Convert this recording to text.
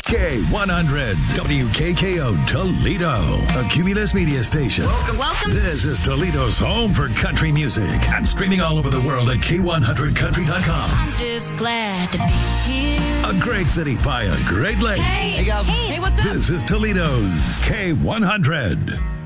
K100, WKKO Toledo, a Cumulus Media station. Welcome. This is Toledo's home for country music and streaming all over the world at K100country.com. I'm just glad to be here. A great city by a great lake. Hey guys. Hey, what's up? This is Toledo's K100.